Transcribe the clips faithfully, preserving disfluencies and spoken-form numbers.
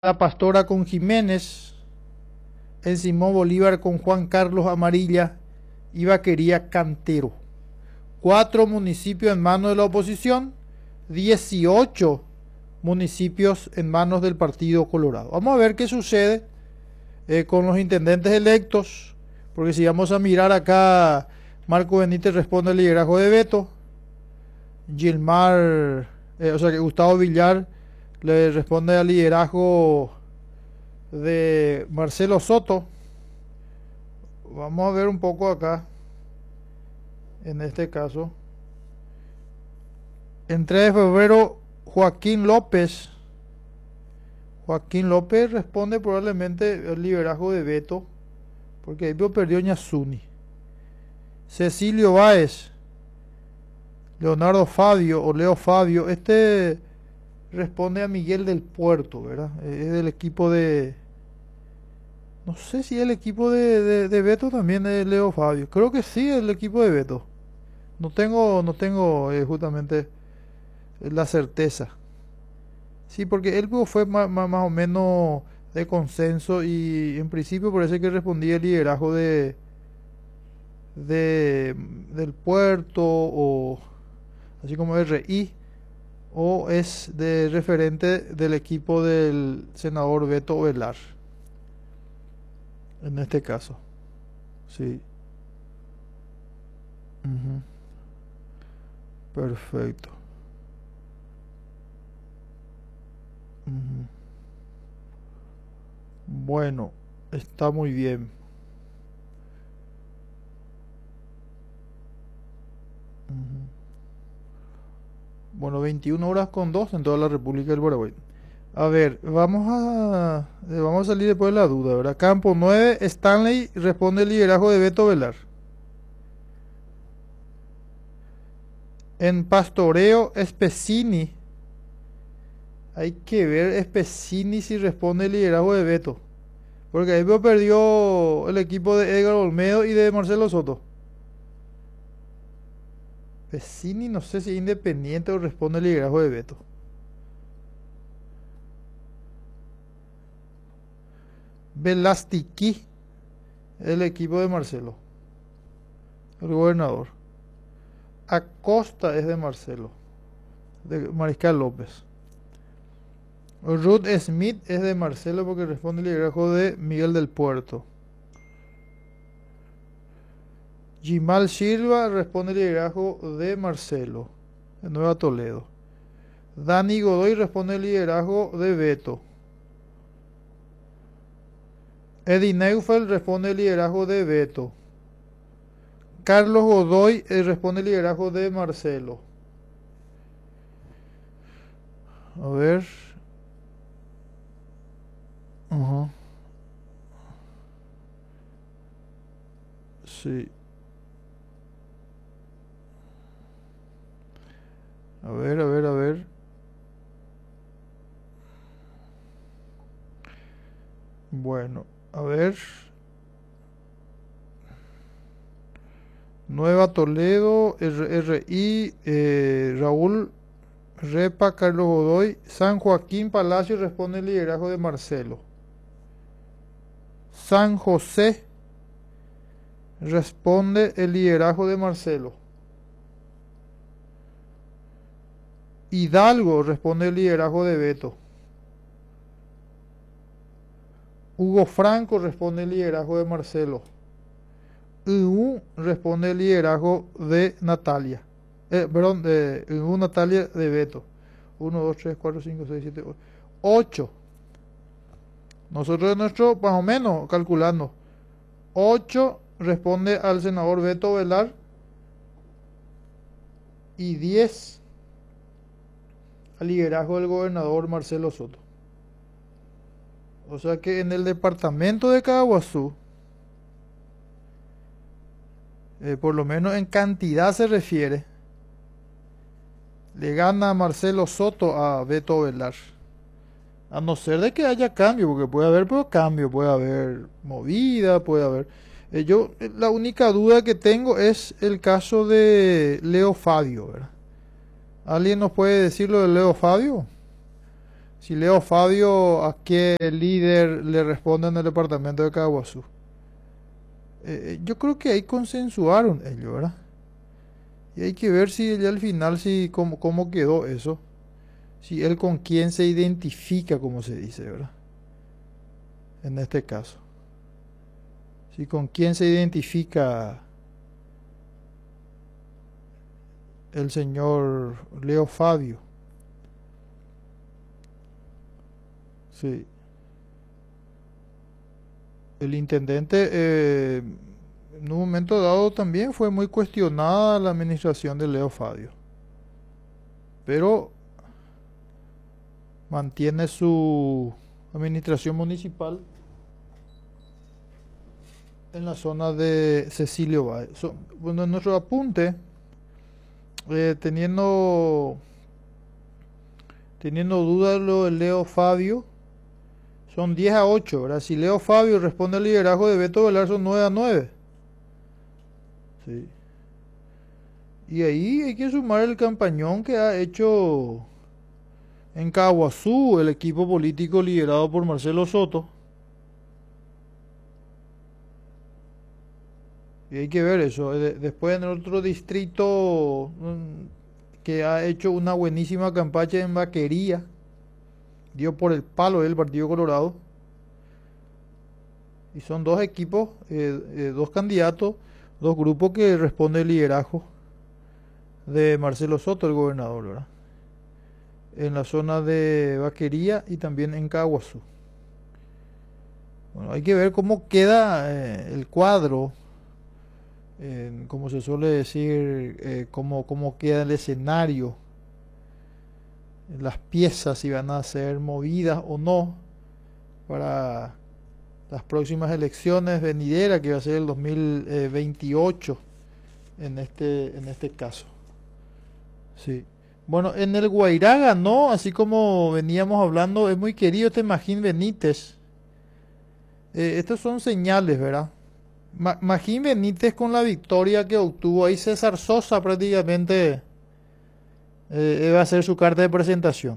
La Pastora con Jiménez, en Simón Bolívar con Juan Carlos Amarilla y Vaquería Cantero. Cuatro municipios en manos de la oposición, dieciocho municipios en manos del Partido Colorado. Vamos a ver qué sucede eh, con los intendentes electos, porque si vamos a mirar acá, Marco Benítez responde al liderazgo de Beto, Gilmar, eh, o sea que Gustavo Villar le responde al liderazgo de Marcelo Soto. Vamos a ver un poco acá, en este caso. En tres de febrero, Joaquín López. Joaquín López responde probablemente al liderazgo de Beto, porque ahí perdió Ñazuni. Cecilio Báez, Leonardo Fabio o Leo Fabio, este responde a Miguel del Puerto, ¿verdad? Es del equipo de... No sé si el equipo de, de, de Beto también es Leo Fabio. Creo que sí, el equipo de Beto. No tengo, no tengo eh, justamente la certeza. Sí, porque él fue más, más, más o menos de consenso y en principio parece que respondía el liderazgo de, de del Puerto o así como R I, o es de referente del equipo del senador Beto Velar. En este caso, sí. Uh-huh. Perfecto. Uh-huh. Bueno, está muy bien. Uh-huh. Bueno, veintiuna horas con dos en toda la República del Paraguay. A ver, vamos a vamos a salir después de la duda, ¿verdad? Campo nueve, Stanley responde el liderazgo de Beto Velar. En Pastoreo, Spesini. Hay que ver Spesini si responde el liderazgo de Beto. Porque ahí perdió el equipo de Edgar Olmedo y de Marcelo Soto. Spesini no sé si es independiente o responde el liderazgo de Beto. Velastiqui, el equipo de Marcelo, el gobernador. Acosta es de Marcelo, de Mariscal López. Ruth Smith es de Marcelo porque responde el liderazgo de Miguel del Puerto. Gimal Silva responde el liderazgo de Marcelo, de Nueva Toledo. Dani Godoy responde el liderazgo de Beto. Eddie Neufeld responde el liderazgo de Beto. Carlos Godoy eh, responde el liderazgo de Marcelo. A ver. Uh-huh. Sí. A ver, a ver, a ver. Bueno, a ver. Nueva Toledo, R R I, eh, Raúl Repa, Carlos Godoy. San Joaquín Palacio responde el liderazgo de Marcelo. San José responde el liderazgo de Marcelo. Hidalgo responde el liderazgo de Beto. Hugo Franco responde el liderazgo de Marcelo. U responde el liderazgo de Natalia. Eh, perdón, de U Natalia de Beto. uno, dos, tres, cuatro, cinco, seis, siete, ocho. Nosotros nuestro, más o menos, calculando. ocho responde al senador Beto Velar. Y diez al liderazgo del gobernador Marcelo Soto. O sea que en el departamento de Caaguazú, eh, por lo menos en cantidad se refiere, le gana Marcelo Soto a Beto Velar. A no ser de que haya cambio, porque puede haber pero cambio, puede haber movida, puede haber... Eh, yo, la única duda que tengo es el caso de Leo Fabio, ¿verdad? ¿Alguien nos puede decir lo de Leo Fabio? Si Leo Fabio, ¿a qué líder le responde en el departamento de Caguazú? Eh, yo creo que ahí consensuaron ellos, ¿verdad? Y hay que ver si ya al final, si cómo, cómo quedó eso. Si él con quién se identifica, como se dice, ¿verdad? En este caso. Si con quién se identifica el señor Leo Fabio. Sí. El intendente, eh, en un momento dado también fue muy cuestionada la administración de Leo Fabio. Pero mantiene su administración municipal en la zona de Cecilio Valle. So, bueno, en nuestro apunte, eh, teniendo, teniendo dudas lo de Leo Fabio, son diez a ocho, ¿verdad? Si Leo Fabio responde al liderazgo de Beto Velar, son nueve a nueve. Sí. Y ahí hay que sumar el campañón que ha hecho en Caguazú el equipo político liderado por Marcelo Soto. Y hay que ver eso. De- Después en el otro distrito mm, que ha hecho una buenísima campaña en Vaquería, dio por el palo el Partido Colorado. Y son dos equipos, eh, eh, dos candidatos, dos grupos que responden al liderazgo de Marcelo Soto, el gobernador, ¿verdad? En la zona de Vaquería y también en Caguazú. Bueno, hay que ver cómo queda eh, el cuadro, eh, como se suele decir, eh, cómo, cómo queda el escenario, las piezas, si van a ser movidas o no para las próximas elecciones venideras, que va a ser el dos mil veintiocho en este, en este caso. Sí. Bueno, en el Guairá ganó, así como veníamos hablando, es muy querido este Magín Benítez. Eh, estos son señales, ¿verdad? Ma- Magín Benítez con la victoria que obtuvo ahí, César Sosa prácticamente eh, va a ser su carta de presentación.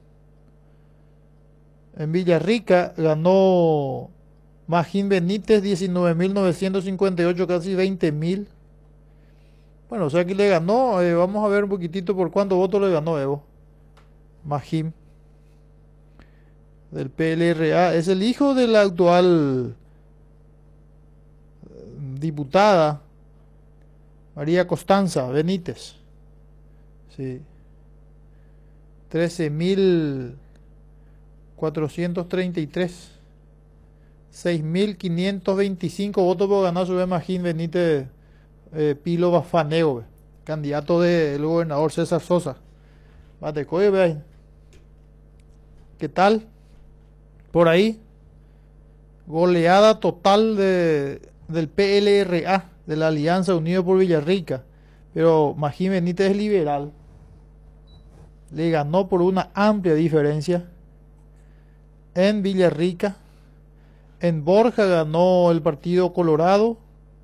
En Villarrica ganó Magín Benítez diecinueve mil novecientos cincuenta y ocho, casi veinte mil. Bueno, o sea que le ganó, eh, vamos a ver un poquitito por cuántos votos le ganó Evo. Magín, del P L R A, es el hijo de la actual eh, diputada María Constanza Benítez. Sí. trece mil cuatrocientos treinta y tres. seis mil quinientos veinticinco votos por ganar su Magín Benítez eh, Pilo Bafaneo, ve, candidato del gobernador César Sosa. Mate, coye, ve ahí. ¿Qué tal? Por ahí, goleada total de, del P L R A, de la Alianza Unido por Villarrica. Pero Magín Benítez es liberal. Le ganó por una amplia diferencia en Villarrica. En Borja ganó el Partido Colorado.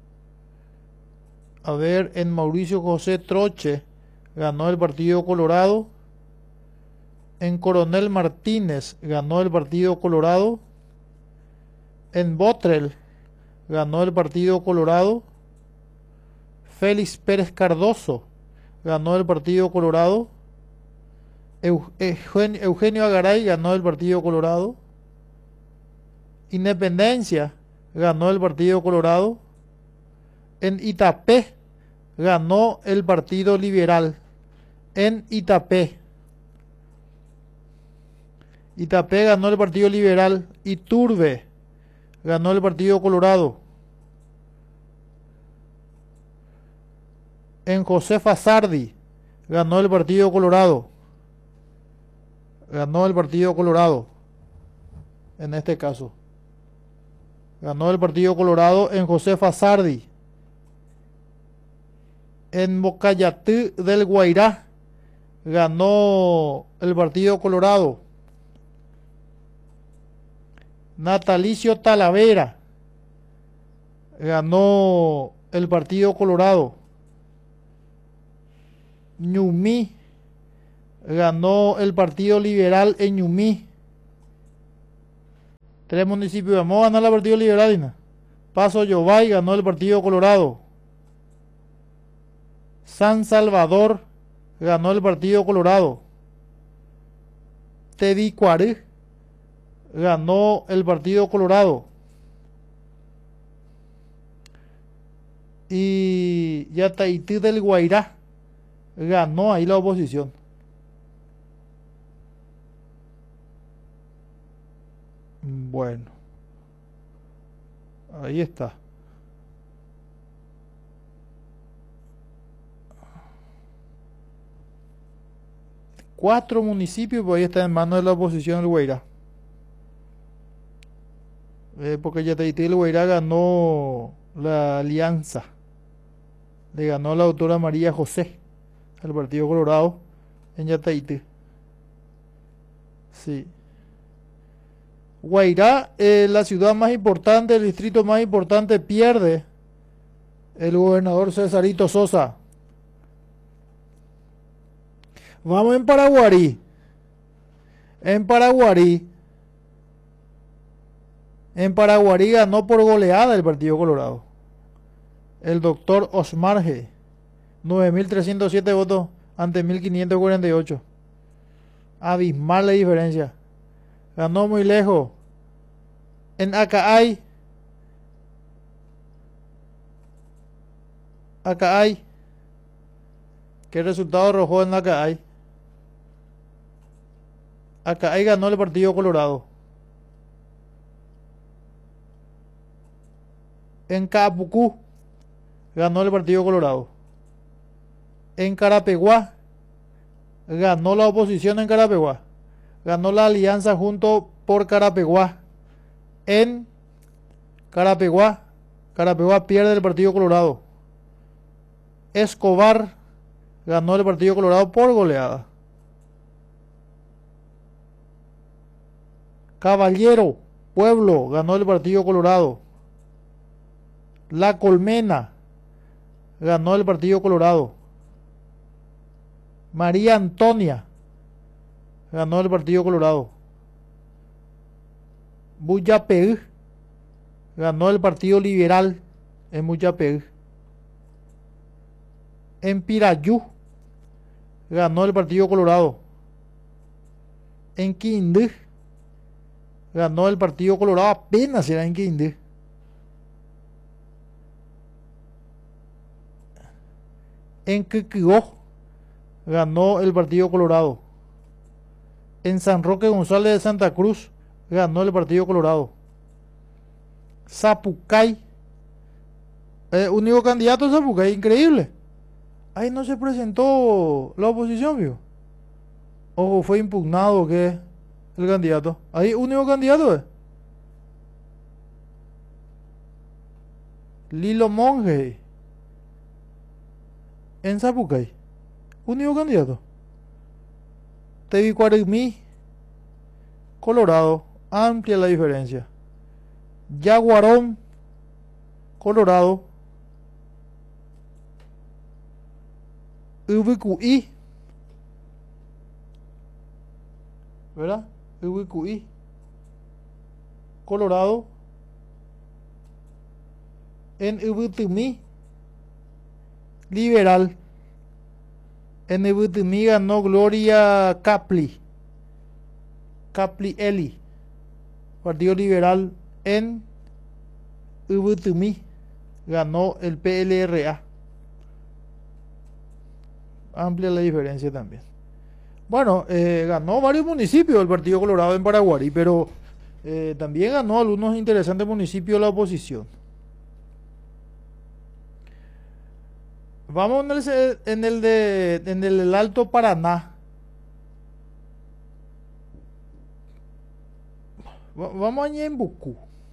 A ver, en Mauricio José Troche ganó el Partido Colorado. En Coronel Martínez ganó el Partido Colorado. En Botrel ganó el Partido Colorado. Félix Pérez Cardoso ganó el Partido Colorado. Eugenio, Eugenio Agaray ganó el Partido Colorado. Independencia ganó el Partido Colorado. En Itapé ganó el Partido Liberal. En Itapé. Itapé ganó el Partido Liberal. Iturbe ganó el Partido Colorado. En Josefa Sardi ganó el Partido Colorado. Ganó el Partido Colorado. En este caso. Ganó el Partido Colorado en Josefa Sardi. En Mocayatí del Guairá ganó el Partido Colorado. Natalicio Talavera ganó el Partido Colorado. Ñumí ganó el Partido Liberal en Ñumí. Tres municipios. Vamos a ganar el Partido Liberal. ¿No? Paso Yobay ganó el Partido Colorado. San Salvador ganó el Partido Colorado. Tebicuarí ganó el Partido Colorado. Y Yataití del Guairá ganó ahí la oposición. Bueno, ahí está. Cuatro municipios, pues ahí está en manos de la oposición el Guairá. Eh, porque Yataití del Guairá ganó la alianza. Le ganó la autora María José al Partido Colorado en Yataití. Sí. Guairá, eh, la ciudad más importante, el distrito más importante, pierde el gobernador Cesarito Sosa. Vamos en Paraguarí. En Paraguarí. En Paraguarí ganó por goleada el Partido Colorado. El doctor Osmarge. nueve mil trescientos siete votos ante mil quinientos cuarenta y ocho. Abismal la diferencia. Ganó muy lejos. En Acaay. Acaay. ¿Qué resultado arrojó en Acaay? Acaay ganó el Partido Colorado. En Caapucú ganó el Partido Colorado. En Carapeguá ganó la oposición en Carapeguá. Ganó la alianza junto por Carapeguá. En Carapeguá, Carapeguá pierde el Partido Colorado. Escobar ganó el Partido Colorado por goleada. Caballero, Pueblo, ganó el Partido Colorado. La Colmena ganó el Partido Colorado. María Antonia ganó el Partido Colorado. Buyapeú ganó el Partido Liberal en Buyapeú. En Pirayú ganó el Partido Colorado. En Quindú ganó el Partido Colorado, apenas era en Quindú. En Quiquigó ganó el Partido Colorado. En San Roque González de Santa Cruz ganó el Partido Colorado. Zapucay, eh, único candidato a Zapucay, increíble. Ahí no se presentó la oposición, ¿vio? O fue impugnado que el candidato. Ahí único candidato es Lilo Monge en Zapucay, único candidato. Tebicuarimí, Colorado, amplia la diferencia. Yaguarón, Colorado. Ubicuí, ¿verdad? Ubicuí, Colorado. En Ubitumí, Liberal. En Ubitumí ganó Gloria Capli. Capli Eli, Partido Liberal. En Ubitumí ganó el P L R A. Amplia la diferencia también. Bueno, eh, ganó varios municipios el Partido Colorado en Paraguarí, pero eh, también ganó algunos interesantes municipios de la oposición. Vamos en el, en el de en el Alto Paraná. Vamos a Ñembucú.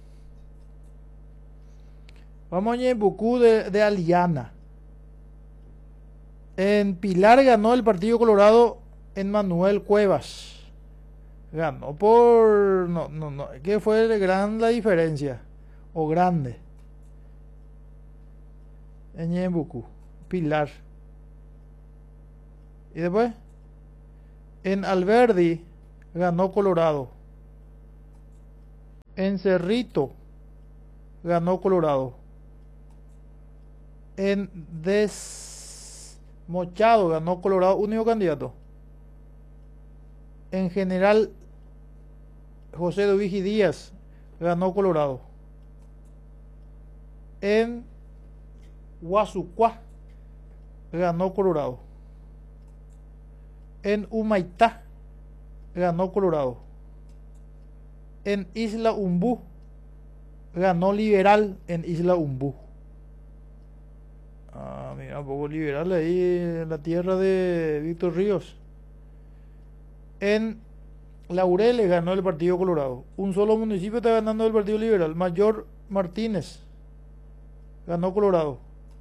Vamos a Ñembucú de, de Aliana. En Pilar ganó el Partido Colorado en Manuel Cuevas. Ganó por... No, no, no. ¿Qué fue gran la diferencia? O grande. En Ñembucú. Pilar. Y después. En Alberdi ganó Colorado. En Cerrito ganó Colorado. En Desmochado ganó Colorado, único candidato. En General José Dovigi Díaz ganó Colorado. En Guasucuá ganó Colorado. En Humaitá ganó Colorado. En Isla Umbú ganó Liberal en Isla Umbú. Ah, mira, un poco liberal ahí en la tierra de Víctor Ríos. En Laureles ganó el Partido Colorado. Un solo municipio está ganando el Partido Liberal. Mayor Martínez ganó Colorado.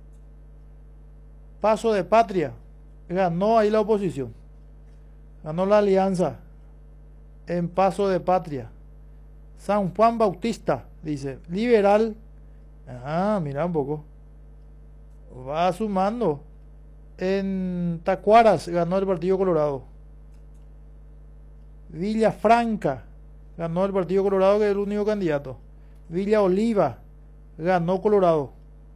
Paso de Patria ganó ahí la oposición. Ganó la alianza en Paso de Patria. San Juan Bautista dice liberal. Ah, mira un poco. Va sumando. En Tacuaras ganó el Partido Colorado. Villa Franca ganó el Partido Colorado, que es el único candidato. Villa Oliva ganó Colorado.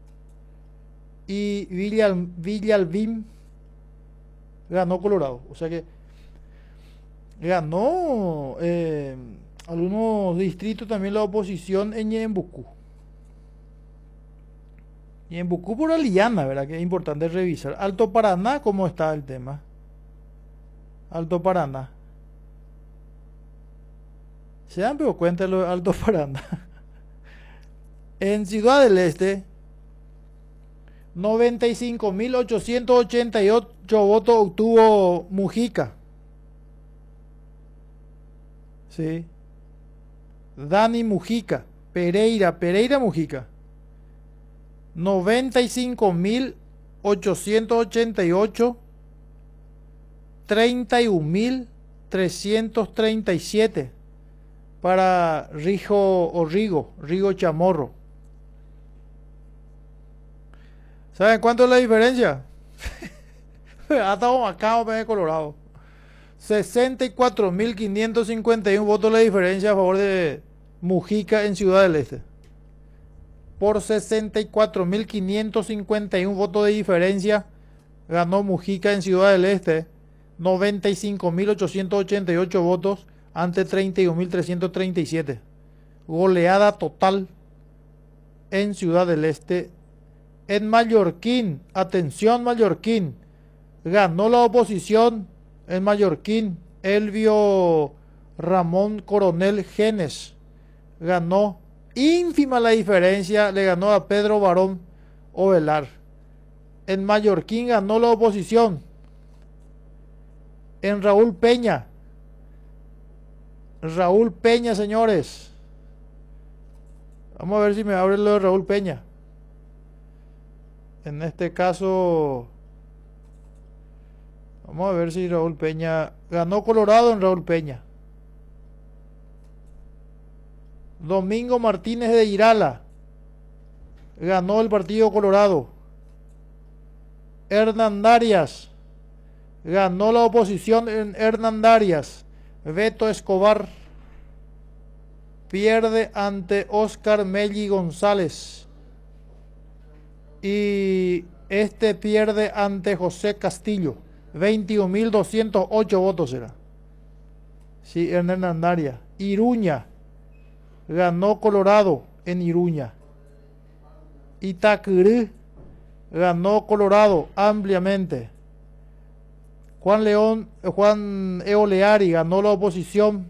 Y Villa, Villa Albim ganó Colorado. O sea que ganó eh, algunos distritos también la oposición en Ñembucú. Y en Bucú por Aliana, ¿verdad? Que es importante revisar. Alto Paraná, ¿cómo está el tema? Alto Paraná. ¿Se dan pero cuenta de lo de Alto Paraná? En Ciudad del Este, noventa y cinco mil ochocientos ochenta y ocho votos obtuvo Mujica. Sí. Dani Mujica. Pereira, Pereira Mujica. noventa y cinco mil ochocientos ochenta y ocho, treinta y un mil trescientos treinta y siete para Rijo o Rigo, Rigo Chamorro. ¿Saben cuánto es la diferencia? Hasta acá de Colorado. sesenta y cuatro mil quinientos cincuenta y uno votos la diferencia a favor de Mujica en Ciudad del Este. Por sesenta y cuatro mil quinientos cincuenta y uno votos de diferencia ganó Mujica en Ciudad del Este. noventa y cinco mil ochocientos ochenta y ocho votos ante treinta y un mil trescientos treinta y siete. Goleada total en Ciudad del Este. En Mallorquín, atención Mallorquín, ganó la oposición en Mallorquín. Elvio Ramón Coronel Genes ganó. Ínfima la diferencia, le ganó a Pedro Barón Ovelar. En Mallorquín ganó la oposición. En Raúl Peña. Raúl Peña, señores. Vamos a ver si me abre lo de Raúl Peña. En este caso, vamos a ver si Raúl Peña ganó Colorado en Raúl Peña. Domingo Martínez de Irala ganó el Partido Colorado. Hernandarias ganó la oposición en Hernandarias. Beto Escobar pierde ante Oscar Melli González. Y este pierde ante José Castillo. veintiún mil doscientos ocho votos será. Sí, en Hernandarias. Iruña ganó Colorado en Iruña. Itacurú ganó Colorado ampliamente. Juan León, Juan Eoleari ganó la oposición.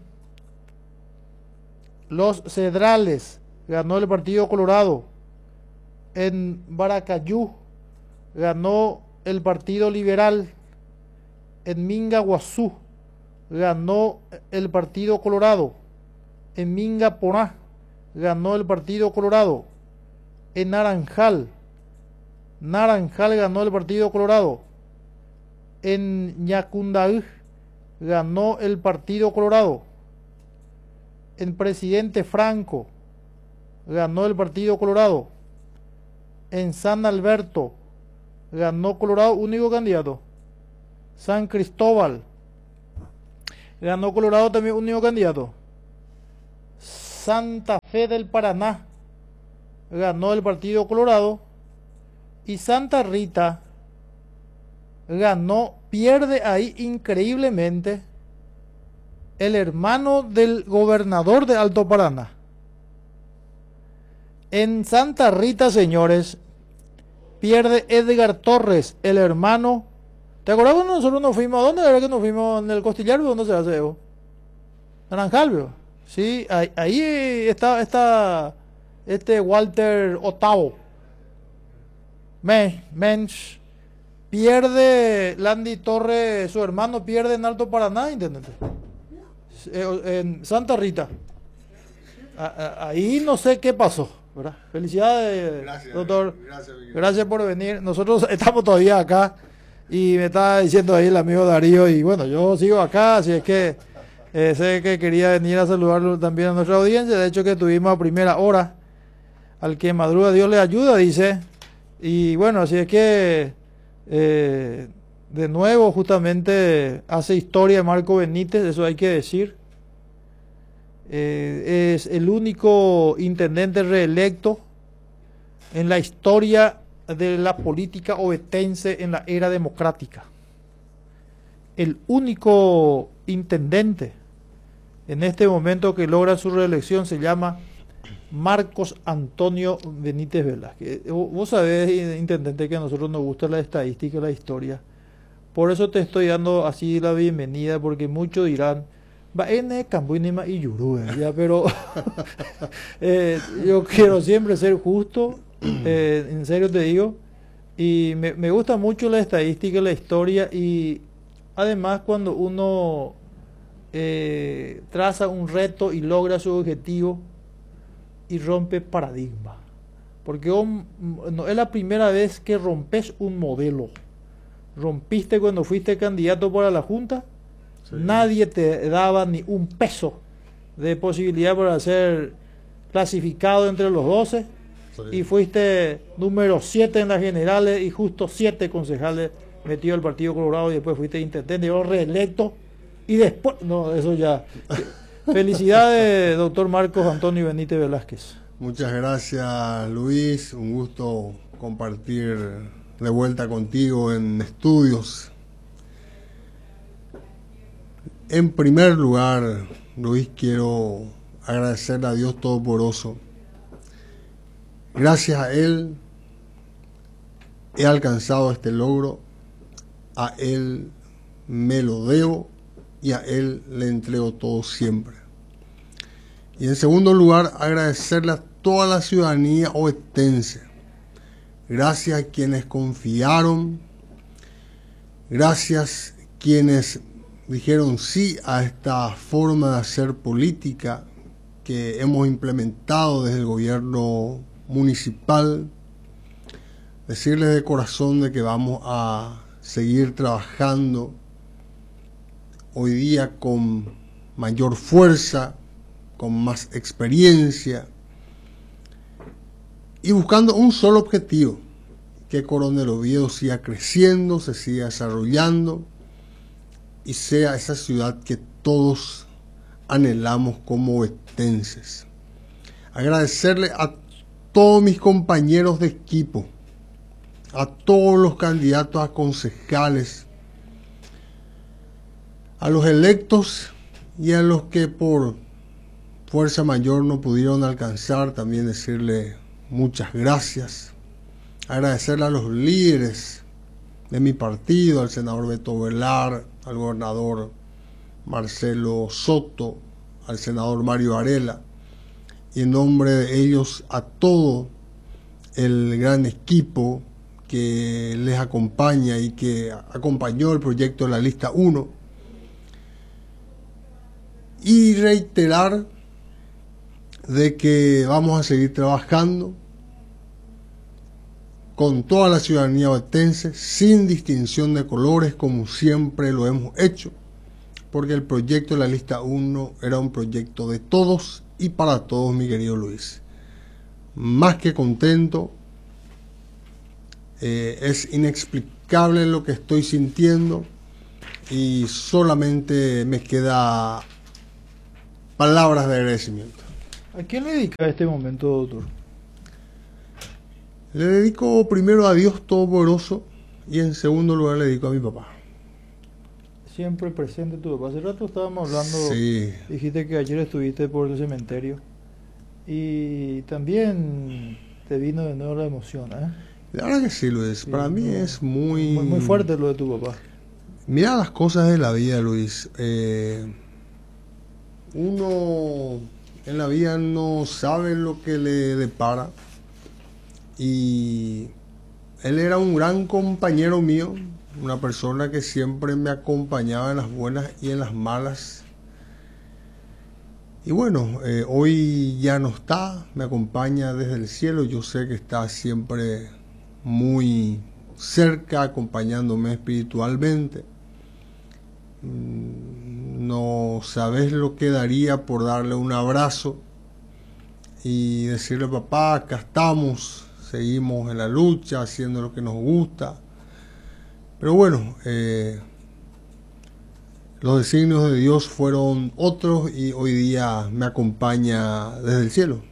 Los Cedrales ganó el Partido Colorado. En Baracayú ganó el Partido Liberal. En Mingaguazú ganó el Partido Colorado. En Mingaponá ganó el Partido Colorado. En Naranjal, Naranjal ganó el Partido Colorado. En Ñacundaú ganó el Partido Colorado. En Presidente Franco ganó el Partido Colorado. En San Alberto ganó Colorado, único candidato. San Cristóbal ganó Colorado también, único candidato. Santa Fe del Paraná ganó el Partido Colorado y Santa Rita ganó, pierde ahí increíblemente el hermano del gobernador de Alto Paraná. En Santa Rita, señores, pierde Edgar Torres, el hermano. ¿Te acuerdas cuando nosotros nos fuimos? ¿A dónde era que nos fuimos? ¿En el Costillar? ¿Dónde se hace, Evo? Naranjal, ¿vio? Sí, ahí, ahí está, está este Walter Otavo. Mensch, Mensch. Pierde Landy Torres, su hermano pierde en Alto Paraná, intendente. En Santa Rita. Ahí no sé qué pasó, ¿verdad? Felicidades, gracias, doctor. Gracias, gracias por venir. Nosotros estamos todavía acá y me está diciendo ahí el amigo Darío y bueno, yo sigo acá, así es que eh, sé que quería venir a saludarlo también a nuestra audiencia. De hecho que tuvimos a primera hora, al que madruga Dios le ayuda, dice. Y bueno, así es que eh, de nuevo justamente hace historia Marco Benítez, eso hay que decir. Eh, es el único intendente reelecto en la historia de la política ovetense en la era democrática. El único intendente en este momento que logra su reelección se llama Marcos Antonio Benítez Velázquez. Vos sabés, intendente, que a nosotros nos gusta la estadística y la historia. Por eso te estoy dando así la bienvenida, porque muchos dirán, va en Cambuinima y Yurú, ya, pero eh, yo quiero siempre ser justo, eh, en serio te digo, y me, me gusta mucho la estadística y la historia, y además cuando uno eh, traza un reto y logra su objetivo y rompe paradigma, porque un, no es la primera vez que rompes un modelo. Rompiste cuando fuiste candidato para la Junta. Sí. Nadie te daba ni un peso de posibilidad para ser clasificado entre los doce. Sí. Y fuiste número siete en las generales y justo siete concejales metido el Partido Colorado, y después fuiste intendente y reelecto y después, no, eso ya. Felicidades, doctor Marcos Antonio Benítez Velázquez. Muchas gracias, Luis, un gusto compartir de vuelta contigo en estudios. En primer lugar, Luis, quiero agradecerle a Dios Todopoderoso. Gracias a Él he alcanzado este logro, a Él me lo debo y a Él le entrego todo siempre. Y en segundo lugar, agradecerle a toda la ciudadanía ovetense. Gracias a quienes confiaron, gracias a quienes dijeron sí a esta forma de hacer política que hemos implementado desde el gobierno municipal. Decirles de corazón de que vamos a seguir trabajando hoy día con mayor fuerza, con más experiencia y buscando un solo objetivo: que Coronel Oviedo siga creciendo, se siga desarrollando y sea esa ciudad que todos anhelamos como ovetenses. Agradecerle a todos mis compañeros de equipo, a todos los candidatos a concejales, a los electos y a los que por fuerza mayor no pudieron alcanzar, también decirle muchas gracias. Agradecerle a los líderes de mi partido, al senador Beto Velar, al gobernador Marcelo Soto, al senador Mario Varela, y en nombre de ellos a todo el gran equipo que les acompaña y que acompañó el proyecto de la lista uno. Y reiterar de que vamos a seguir trabajando con toda la ciudadanía ovetense, sin distinción de colores, como siempre lo hemos hecho, porque el proyecto de la lista uno era un proyecto de todos y para todos, mi querido Luis. Más que contento, eh, es inexplicable lo que estoy sintiendo y solamente me queda palabras de agradecimiento. ¿A quién le dedica este momento, doctor? Le dedico primero a Dios Todopoderoso y en segundo lugar le dedico a mi papá. Siempre presente tu papá. Hace rato estábamos hablando, Sí. dijiste que ayer estuviste por el cementerio y también te vino de nuevo la emoción, ¿eh? La verdad que sí, Luis. Sí, Para mí no, es muy... muy... Muy fuerte lo de tu papá. Mira las cosas de la vida, Luis. Eh, uno en la vida no sabe lo que le depara. Y él era un gran compañero mío, una persona que siempre me acompañaba en las buenas y en las malas. Y bueno, eh, hoy ya no está, me acompaña desde el cielo. Yo sé que está siempre muy cerca, acompañándome espiritualmente. No sabes lo que daría por darle un abrazo y decirle: papá, acá estamos, seguimos en la lucha, haciendo lo que nos gusta. Pero bueno, eh, los designios de Dios fueron otros y hoy día me acompaña desde el cielo.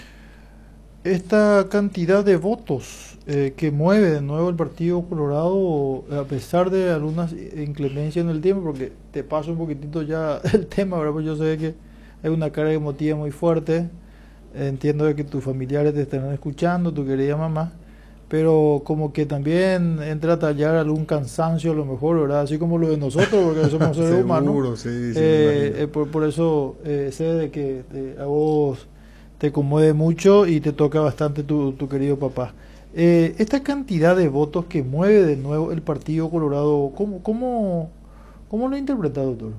Esta cantidad de votos eh, que mueve de nuevo el Partido Colorado, a pesar de algunas inclemencias en el tiempo, porque te paso un poquitito ya el tema, ¿verdad? Pues yo sé que hay una carga emotiva muy fuerte. Entiendo de que tus familiares te están escuchando, tu querida mamá, pero como que también entra a tallar algún cansancio a lo mejor, ¿verdad? Así como lo de nosotros, porque somos seres humanos. Sí, sí, eh, eh, por, por eso eh, sé de que eh, a vos te conmueve mucho y te toca bastante tu, tu querido papá. Eh, esta cantidad de votos que mueve de nuevo el Partido Colorado, ¿cómo, cómo, cómo lo interpreta, doctor?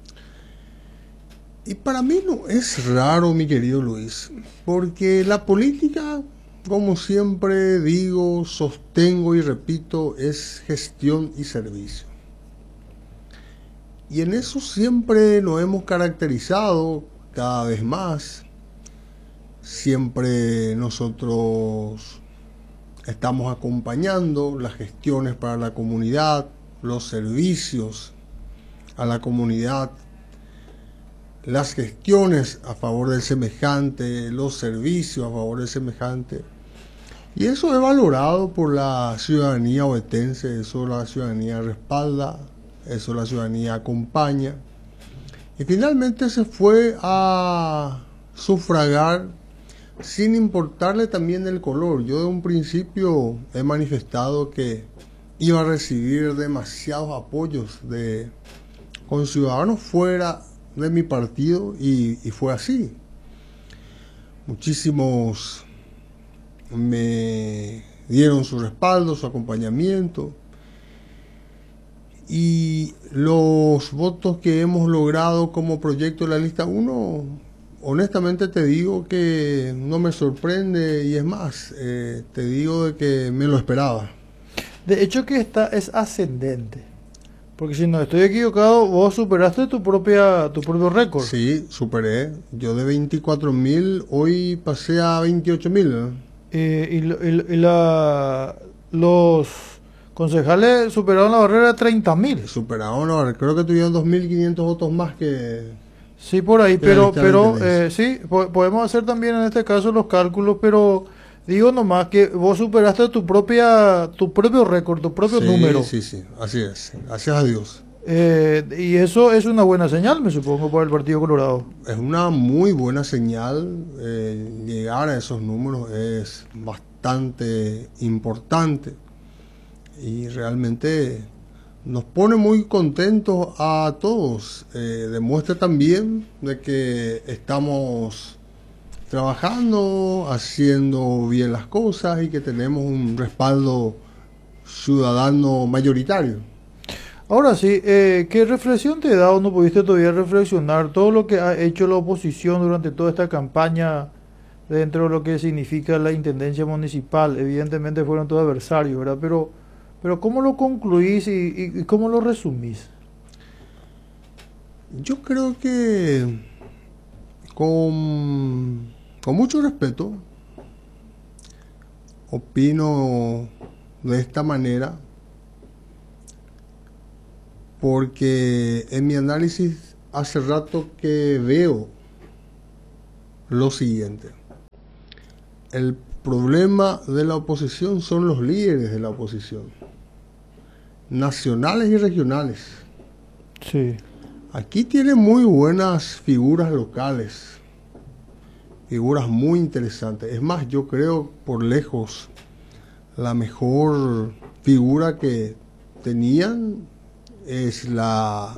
Y para mí no es raro, mi querido Luis, porque la política, como siempre digo, sostengo y repito, es gestión y servicio. Y en eso siempre nos hemos caracterizado cada vez más. Siempre nosotros estamos acompañando las gestiones para la comunidad, los servicios a la comunidad, las gestiones a favor del semejante, los servicios a favor del semejante. Y eso es valorado por la ciudadanía ovetense, eso la ciudadanía respalda, eso la ciudadanía acompaña. Y finalmente se fue a sufragar sin importarle también el color. Yo de un principio he manifestado que iba a recibir demasiados apoyos de conciudadanos fuera de mi partido y, y fue así. Muchísimos me dieron su respaldo, su acompañamiento, y los votos que hemos logrado como proyecto de la lista uno, honestamente te digo que no me sorprende, y es más, eh, te digo de que me lo esperaba. De hecho que esta es ascendente. Porque si no estoy equivocado, vos superaste tu propia tu propio récord. Sí, superé. Yo de veinticuatro mil, hoy pasé a veintiocho mil. ¿eh? Eh, y, lo- y- y la, los concejales superaron la barrera de treinta mil. Superaron, ahora creo que tuvieron dos mil quinientos votos más que... Sí, por ahí, que la pero, lista de pero tendencia. eh, sí, po- podemos hacer también en este caso los cálculos, pero digo nomás que vos superaste tu propia tu propio récord, tu propio Sí, número. sí, sí, así es. Gracias a Dios. Eh, y eso es una buena señal, me supongo, para el Partido Colorado. Es una muy buena señal. eh, llegar a esos números es bastante importante y realmente nos pone muy contentos a todos. Eh, demuestra también de que estamos trabajando, haciendo bien las cosas y que tenemos un respaldo ciudadano mayoritario. Ahora sí, eh, ¿qué reflexión te da o no pudiste todavía reflexionar todo lo que ha hecho la oposición durante toda esta campaña dentro de lo que significa la intendencia municipal? Evidentemente fueron todos adversarios, ¿verdad? Pero, pero ¿cómo lo concluís y, y- y cómo lo resumís? Yo creo que con, con mucho respeto opino de esta manera, porque en mi análisis hace rato que veo lo siguiente. El problema de la oposición son los líderes de la oposición, nacionales y regionales. Sí. Aquí tiene muy buenas figuras locales, figuras muy interesantes. Es más, yo creo por lejos la mejor figura que tenían es la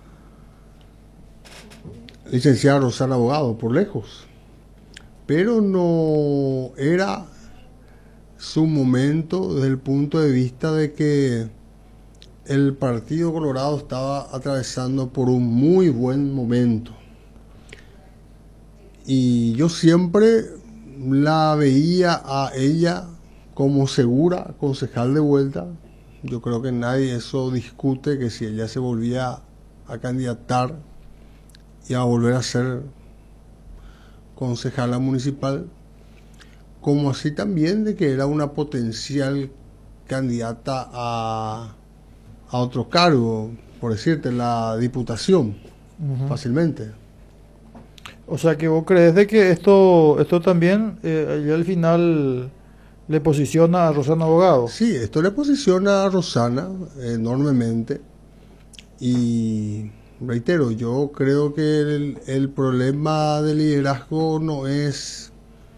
licenciada Rosana Abogado, por lejos. Pero no era su momento desde el punto de vista de que el Partido Colorado estaba atravesando por un muy buen momento. Y yo siempre la veía a ella como segura concejal de vuelta. Yo creo que nadie eso discute, que si ella se volvía a candidatar y a volver a ser concejala municipal, como así también de que era una potencial candidata a, a otro cargo, por decirte, la diputación, uh-huh. fácilmente. O sea que vos crees de que esto esto también eh, ya al final le posiciona a Rosana Abogado. Sí, esto le posiciona a Rosana enormemente y reitero, yo creo que el, el problema del liderazgo no es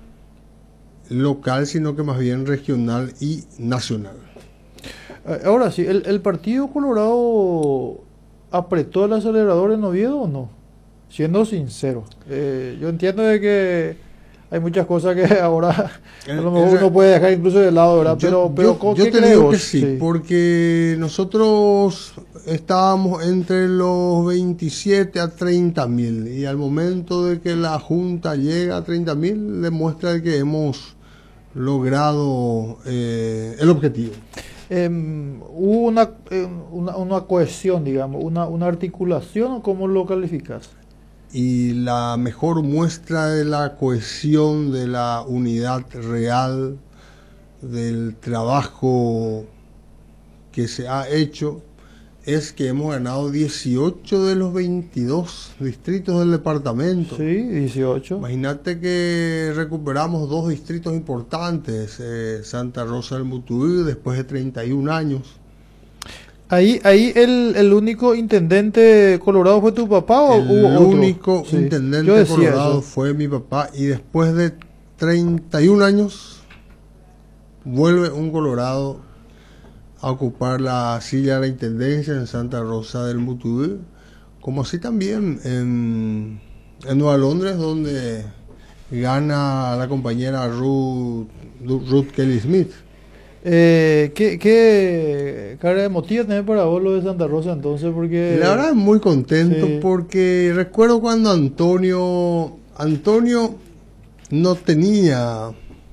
local, sino que más bien regional y nacional. Ahora sí, ¿el, el Partido Colorado apretó el acelerador en Oviedo o no? Siendo sincero, eh, yo entiendo de que hay muchas cosas que ahora a lo mejor uno puede dejar incluso de lado, ¿verdad? Yo, pero pero yo, yo te digo que sí, sí, porque nosotros estábamos entre los veintisiete a treinta mil y al momento de que la Junta llega a treinta mil demuestra que hemos logrado eh, el objetivo. Eh, ¿Hubo una, eh, una, una cohesión, digamos, una, una articulación o cómo lo calificas? Y la mejor muestra de la cohesión, de la unidad real, del trabajo que se ha hecho, es que hemos ganado dieciocho de los veintidós distritos del departamento. Sí, dieciocho. Imagínate que recuperamos dos distritos importantes, eh, Santa Rosa del Mutuí, después de treinta y un años. Ahí, ahí el, el único intendente colorado fue tu papá o el hubo otro? El único sí. intendente colorado eso. fue mi papá y después de treinta y un años vuelve un colorado a ocupar la silla de la intendencia en Santa Rosa del Mutuí, como así también en, en Nueva Londres, donde gana la compañera Ruth, Ruth Kelly Smith. Eh, ¿qué, ¿Qué cara emotiva tenés para vos lo de Santa Rosa entonces? Porque la verdad muy contento sí. porque recuerdo cuando Antonio Antonio no tenía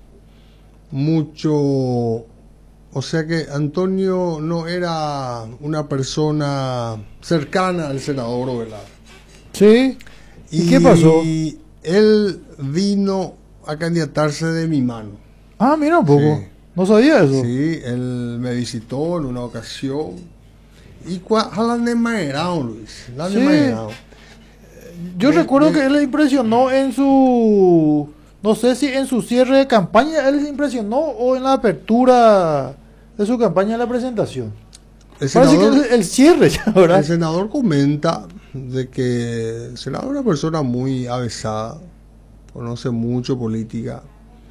mucho, o sea que Antonio no era una persona cercana al senador Ovelar. Sí. ¿Y, ¿Y qué pasó? Y él vino a candidatarse de mi mano. Ah, mira un poco. Sí. No sabía eso. Sí, él me visitó en una ocasión. Y cuál de maerao, Luis. La de sí. maerao. Yo de, recuerdo de, que él le impresionó en su, no sé si en su cierre de campaña él se impresionó o en la apertura de su campaña en la presentación. El senador, Parece que el, el cierre ya, ¿verdad? El senador comenta de que el senador es una persona muy avesada, conoce mucho política.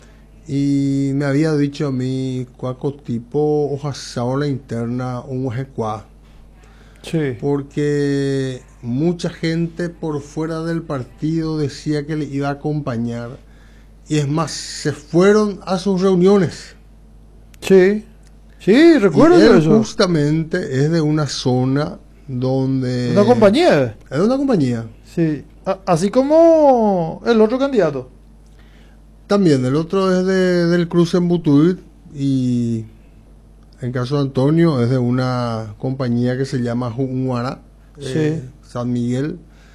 Y me había dicho a mí, cuaco tipo, ojasao la interna, un huejecuá. Sí. Porque mucha gente por fuera del partido decía que le iba a acompañar. Y es más, se fueron a sus reuniones. Sí, sí, recuerdo y él eso. Justamente es de una zona donde... ¿Una compañía? Es de una compañía. Sí, a así como el otro candidato. También, el otro es de, del cruce en Butuit y en caso de Antonio es de una compañía que se llama Junguara, sí. eh, San Miguel.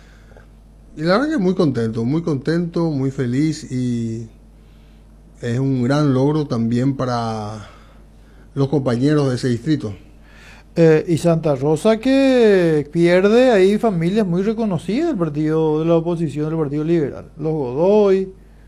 Y la verdad que muy contento, muy contento, muy feliz y es un gran logro también para los compañeros de ese distrito. Eh, y Santa Rosa que pierde ahí familias muy reconocidas del partido de la oposición, del Partido Liberal. Los Godoy,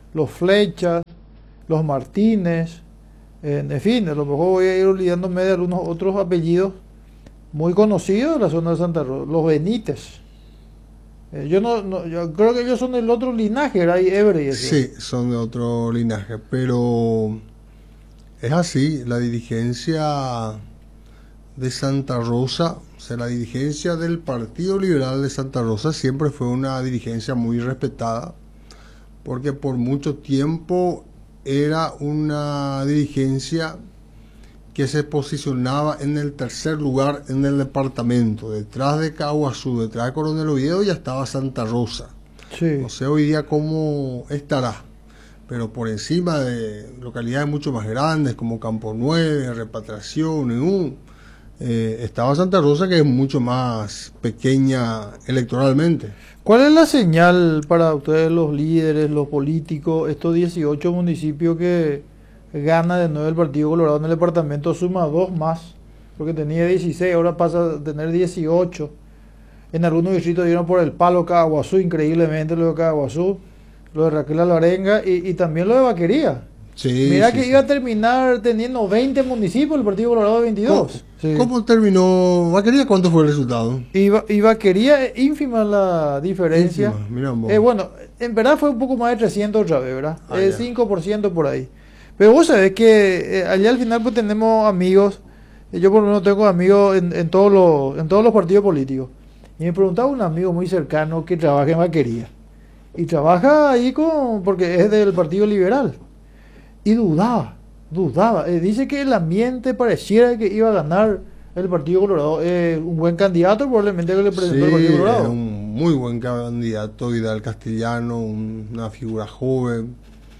los Flechas, los Martínez, en, en fin, a lo mejor voy a ir olvidándome de algunos otros apellidos muy conocidos de la zona de Santa Rosa, los Benítez. Eh, yo no, no yo creo que ellos son del otro linaje, ¿verdad? Y Ebre y eso. Sí, son de otro linaje, pero es así, la dirigencia de Santa Rosa, o sea, la dirigencia del Partido Liberal de Santa Rosa siempre fue una dirigencia muy respetada, porque por mucho tiempo era una dirigencia que se posicionaba en el tercer lugar en el departamento. Detrás de Caguazú, detrás de Coronel Oviedo ya estaba Santa Rosa. Sí. No sé hoy día cómo estará, pero por encima de localidades mucho más grandes como Campo Nueve, Repatriación, Eun, eh, estaba Santa Rosa, que es mucho más pequeña electoralmente. ¿Cuál es la señal para ustedes, los líderes, los políticos, estos dieciocho municipios que gana de nuevo el Partido Colorado en el departamento, suma dos más, porque tenía dieciséis, ahora pasa a tener dieciocho? En algunos distritos dieron por el palo Caguazú, increíblemente lo de Caguazú, lo de Raquel Alvarenga y, y también lo de Vaquería. Sí, Mira sí, que sí. iba a terminar teniendo veinte municipios el Partido Colorado de veintidós. ¿Cómo, Sí. ¿Cómo terminó Vaquería? ¿Cuánto fue el resultado? Y, Va- y Vaquería, es ínfima la diferencia. Ínfima, mirá vos. Eh, bueno, en verdad fue un poco más de trescientos otra vez, ¿verdad? Ah, Eh, ya. cinco por ciento por ahí. Pero vos sabés que eh, allá al final pues tenemos amigos, eh, yo por lo menos tengo amigos en, en, todos los, en todos los partidos políticos. Y me preguntaba un amigo muy cercano que trabaja en Vaquería. Y trabaja ahí con, porque es del Partido Liberal. Y dudaba, dudaba. Eh, dice que el ambiente pareciera que iba a ganar el Partido Colorado. Eh, un buen candidato probablemente que le presentó Sí, el Partido era Colorado. un muy buen candidato, Vidal Castellano, un- una figura joven.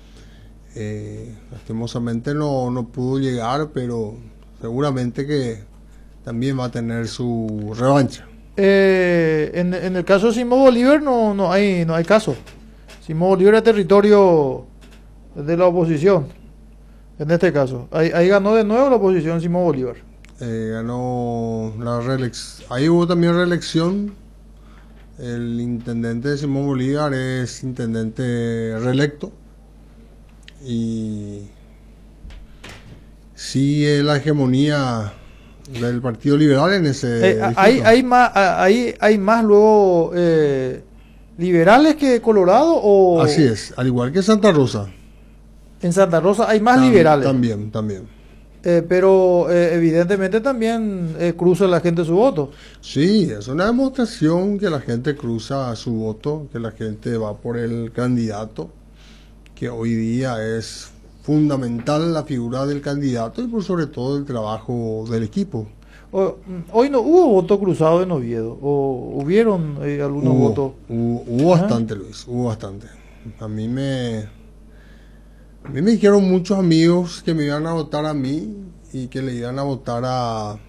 Eh, lastimosamente no, no pudo llegar, pero seguramente que también va a tener su revancha. Eh, en, en el caso de Simón Bolívar no, no hay no hay caso. Simón Bolívar es territorio de la oposición. En este caso, ahí, ahí ganó de nuevo la oposición Simón Bolívar. Eh, ganó la reelección. Ahí hubo también reelección. El intendente de Simón Bolívar es intendente reelecto. Y sigue la hegemonía del Partido Liberal en ese Eh, hay, distrito. hay más, hay, hay más luego eh, liberales que Colorado o Así es, al igual que Santa Rosa. en Santa Rosa hay más Tam- liberales. También, también. Eh, pero eh, evidentemente también eh, cruza la gente su voto. Sí, es una demostración que la gente cruza su voto, que la gente va por el candidato, que hoy día es fundamental la figura del candidato y por sobre todo el trabajo del equipo. O- hoy no hubo voto cruzado en Oviedo, o hubieron eh, algunos Hubo, votos. hubo, hubo Ajá. bastante, Luis, hubo bastante. A mí me, a mí me dijeron muchos amigos que me iban a votar a mí y que le iban a votar a,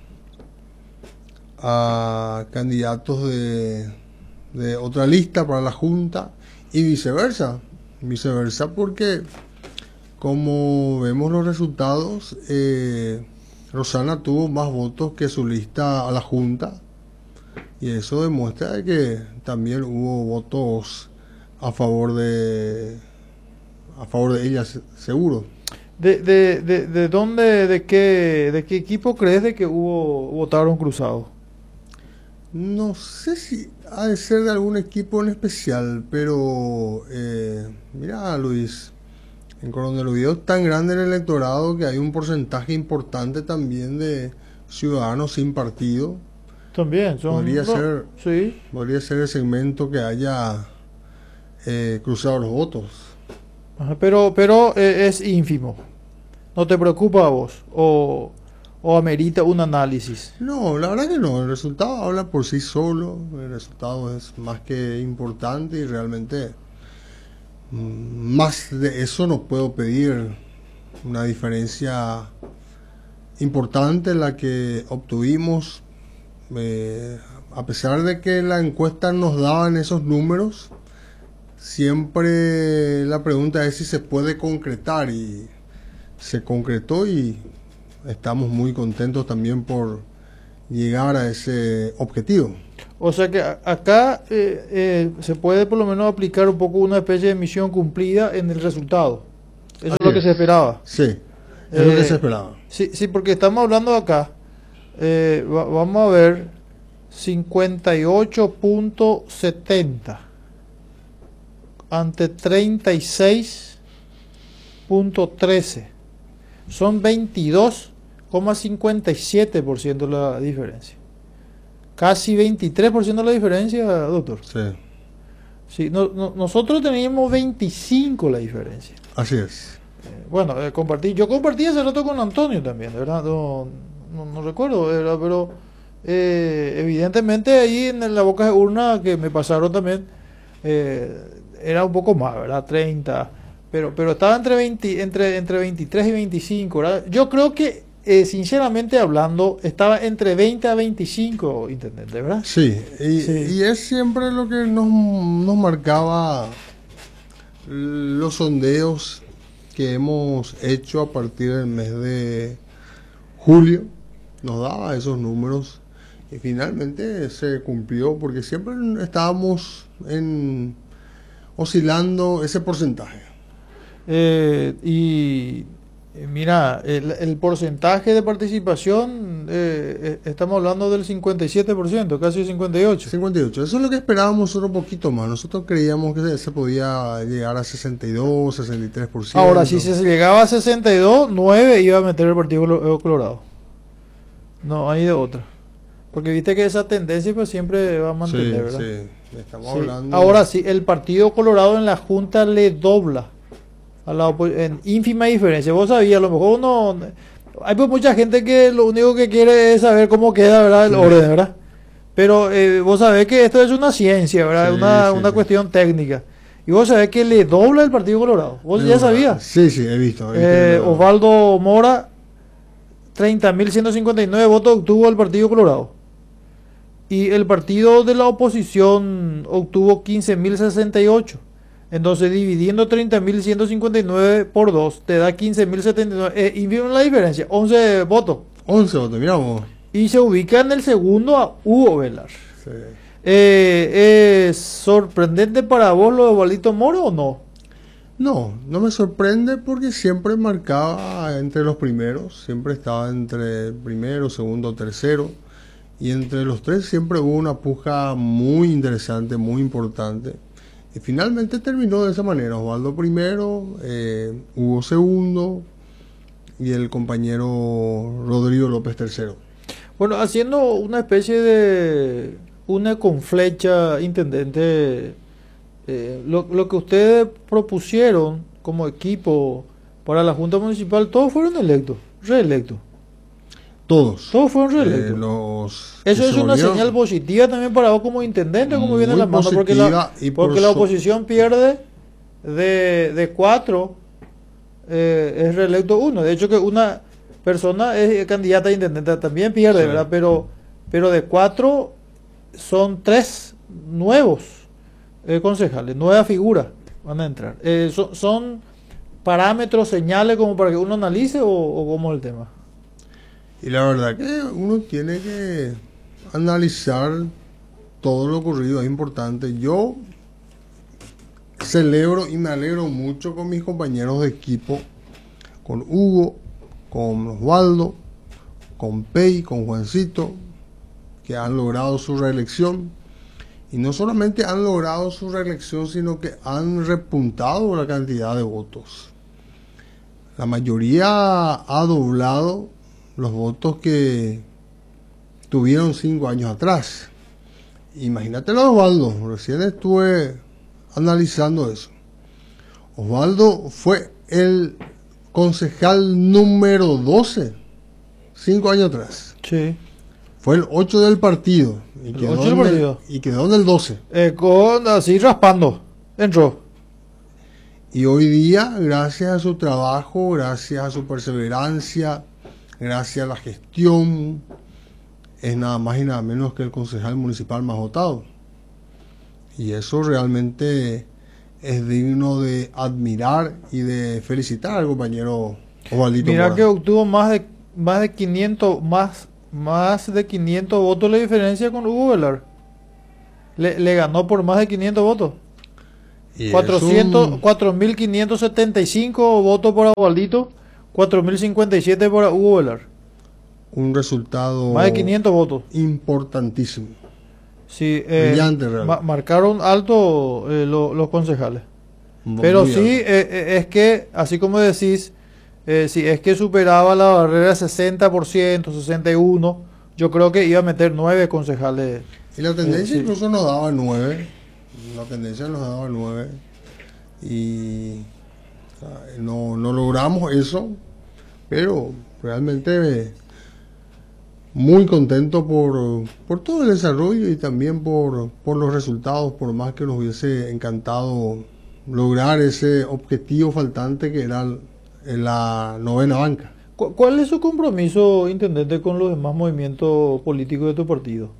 a candidatos de, de otra lista para la Junta y viceversa. Viceversa porque, como vemos los resultados, eh, Rosana tuvo más votos que su lista a la Junta. Y eso demuestra que también hubo votos a favor de a favor de ella, se- seguro. ¿De, de, de, de dónde, de qué, de qué equipo crees de que hubo votaron cruzados? No sé si ha de ser de algún equipo en especial, pero eh, mira, Luis, en Coronel Oviedo es tan grande el electorado que hay un porcentaje importante también de ciudadanos sin partido. También son. Podría no, ser. Sí. Podría ser el segmento que haya eh, cruzado los votos. Ajá, pero pero eh, es ínfimo. ¿No te preocupa a vos? ¿O, o amerita un análisis? No, la verdad que no, el resultado habla por sí solo, el resultado es más que importante y realmente mm, más de eso no puedo pedir. Una diferencia importante la que obtuvimos, eh, a pesar de que la encuesta nos daban esos números, siempre la pregunta es si se puede concretar y se concretó y estamos muy contentos también por llegar a ese objetivo. O sea que a- acá eh, eh, se puede por lo menos aplicar un poco una especie de misión cumplida en el resultado. Eso es Así lo que se es. esperaba. Sí, es lo que se Eh, esperaba. sí, sí, porque estamos hablando acá. eh, va- vamos a ver cincuenta y ocho punto setenta ante treinta y seis punto trece. Son veintidós coma cincuenta y siete por ciento la diferencia. Casi veintitrés por ciento la diferencia, doctor. Sí, Sí, no- no- nosotros teníamos veinticinco la diferencia. así es. Eh, bueno, eh, compartí, yo compartí hace rato con Antonio también, de verdad, no, no, no recuerdo, ¿verdad? Pero eh, evidentemente ahí en la boca de urna que me pasaron también eh, era un poco más, ¿verdad? treinta, pero, pero estaba entre, veinte, entre, entre veintitrés y veinticinco, ¿verdad? Yo creo que, eh, sinceramente hablando, estaba entre veinte a veinticinco, intendente, ¿verdad? Sí, y, Sí. y es siempre lo que nos, nos marcaba los sondeos que hemos hecho a partir del mes de julio. Nos daba esos números y finalmente se cumplió porque siempre estábamos en oscilando ese porcentaje. Eh, y eh, mira, el, el porcentaje de participación, eh, eh, estamos hablando del cincuenta y siete por ciento, casi cincuenta y ocho por ciento. cincuenta y ocho, eso es lo que esperábamos nosotros un poquito más. Nosotros creíamos que se, se podía llegar a sesenta y dos, sesenta y tres por ciento. Ahora, si se llegaba a sesenta y dos, nueve iba a meter el Partido Colo- Colorado. No, hay de otra. Porque viste que esa tendencia pues siempre va a mantener, Sí, ¿verdad? sí, estamos Sí. hablando. Ahora sí, el Partido Colorado en la Junta le dobla a la opo- en ínfima diferencia. Vos sabías, a lo mejor uno... Hay pues mucha gente que lo único que quiere es saber cómo queda, ¿verdad? El Sí. orden, ¿verdad? Pero eh, vos sabés que esto es una ciencia, ¿verdad? Sí, una sí, una sí. cuestión técnica. Y vos sabés que le dobla el Partido Colorado. Vos ya sabías. Sí, sí, he visto. he visto Eh, que- Osvaldo Mora, treinta mil ciento cincuenta y nueve votos obtuvo el Partido Colorado. Y el partido de la oposición obtuvo quince mil sesenta y ocho. Entonces, dividiendo treinta mil ciento cincuenta y nueve por dos, te da quince mil setenta y nueve. Eh, y vieron la diferencia, once votos. once votos, mirá vos. Y se ubica en el segundo a Hugo Velar. Sí. Eh, ¿Es sorprendente para vos lo de Osvaldito Moro o no? No, no me sorprende porque siempre marcaba entre los primeros, siempre estaba entre primero, segundo, tercero, y entre los tres siempre hubo una puja muy interesante, muy importante, y finalmente terminó de esa manera: Osvaldo primero, eh, Hugo segundo, y el compañero Rodrigo López tercero. Bueno, haciendo una especie de una con flecha, intendente, eh, lo, lo que ustedes propusieron como equipo para la Junta Municipal, todos fueron electos, reelectos. Todos. Todos fueron Eh, reelectos. los que Eso se es una volvieron- señal positiva también para vos como intendente, como Muy viene la mano, porque la, positiva, y por porque la so- oposición pierde de, de cuatro, eh, es reelecto uno. De hecho que una persona es candidata a intendente también pierde, Sí. ¿verdad? Pero, pero de cuatro son tres nuevos eh, concejales, nuevas figuras van a entrar. Eh, so- ¿Son parámetros, señales como para que uno analice o, o cómo es el tema? Y la verdad que uno tiene que analizar todo lo ocurrido, es importante. Yo celebro y me alegro mucho con mis compañeros de equipo, con Hugo, con Osvaldo, con Pei, con Juancito, que han logrado su reelección. Y no solamente han logrado su reelección, sino que han repuntado la cantidad de votos. La mayoría ha doblado los votos que tuvieron cinco años atrás. Imagínate lo de Osvaldo, recién estuve analizando eso. Osvaldo fue el concejal número doce, cinco años atrás. Sí. Fue el ocho del partido. Y El quedó, ocho del en el, partido. y quedó en el doce. Eh, con así raspando, entró. Y hoy día, gracias a su trabajo, gracias a su perseverancia, gracias a la gestión, es nada más y nada menos que el concejal municipal más votado. Y eso realmente es digno de admirar y de felicitar al compañero Osvaldito Mira Mora. que obtuvo más de más de quinientos más más de quinientos votos la diferencia con Hugo Velar. Le, le ganó por más de quinientos votos. Y cuatrocientos, un, cuatro mil quinientos setenta y cinco votos por Osvaldito, cuatro mil cincuenta y siete por Hugo Velar. un resultado Más de quinientos votos. importantísimo. Sí, eh, Brillante, ma- realmente. marcaron alto eh, lo- los concejales. Muy Pero alto. sí, eh, eh, es que, así como decís, eh, si es que superaba la barrera de sesenta por ciento, sesenta y uno por ciento, yo creo que iba a meter nueve concejales. Y la tendencia Eh, sí. incluso nos daba nueve. La tendencia nos daba nueve. Y o sea, no, no logramos eso. Pero realmente muy contento por, por todo el desarrollo y también por, por los resultados, por más que nos hubiese encantado lograr ese objetivo faltante que era en la novena banca. ¿Cu- ¿Cuál es su compromiso, intendente, con los demás movimientos políticos de tu partido?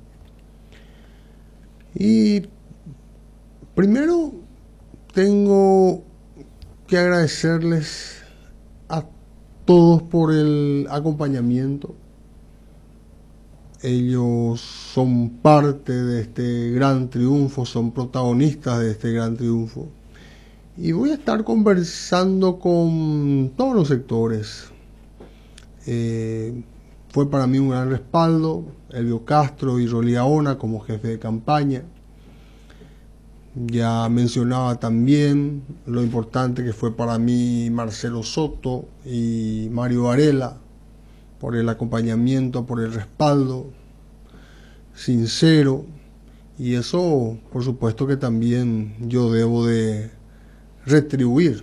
Y primero tengo que agradecerles a todos por el acompañamiento. Ellos son parte de este gran triunfo, son protagonistas de este gran triunfo. Y voy a estar conversando con todos los sectores. Eh, fue para mí un gran respaldo Elvio Castro y Rolly Gaona como jefe de campaña. Ya mencionaba también lo importante que fue para mí Marcelo Soto y Mario Varela por el acompañamiento, por el respaldo sincero, y eso por supuesto que también yo debo de retribuir.